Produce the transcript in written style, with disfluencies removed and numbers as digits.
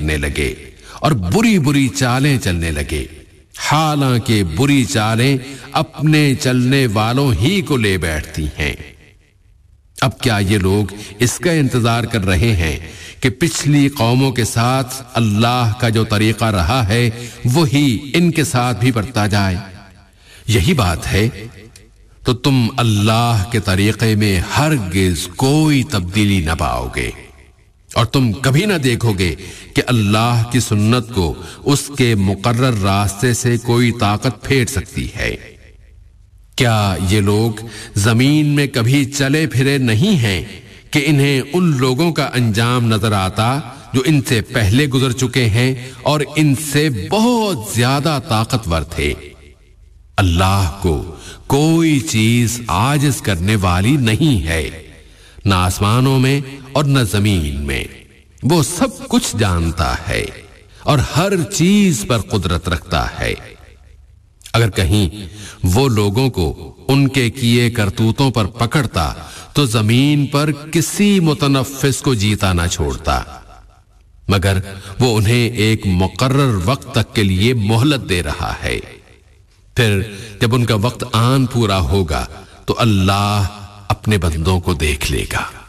کرنے لگے اور بری بری چالیں چلنے لگے، حالانکہ بری چالیں اپنے چلنے والوں ہی کو لے بیٹھتی ہیں۔ اب کیا یہ لوگ اس کا انتظار کر رہے ہیں کہ پچھلی قوموں کے ساتھ اللہ کا جو طریقہ رہا ہے وہی ان کے ساتھ بھی برتا جائے؟ یہی بات ہے تو تم اللہ کے طریقے میں ہرگز کوئی تبدیلی نہ پاؤ گے، اور تم کبھی نہ دیکھو گے کہ اللہ کی سنت کو اس کے مقرر راستے سے کوئی طاقت پھیر سکتی ہے۔ کیا یہ لوگ زمین میں کبھی چلے پھرے نہیں ہیں کہ انہیں ان لوگوں کا انجام نظر آتا جو ان سے پہلے گزر چکے ہیں اور ان سے بہت زیادہ طاقتور تھے؟ اللہ کو کوئی چیز عاجز کرنے والی نہیں ہے، نہ آسمانوں میں اور نہ زمین میں۔ وہ سب کچھ جانتا ہے اور ہر چیز پر قدرت رکھتا ہے۔ اگر کہیں وہ لوگوں کو ان کے کیے کرتوتوں پر پکڑتا تو زمین پر کسی متنفس کو جیتا نہ چھوڑتا، مگر وہ انہیں ایک مقرر وقت تک کے لیے مہلت دے رہا ہے۔ پھر جب ان کا وقت آن پورا ہوگا تو اللہ اپنے بندوں کو دیکھ لے گا۔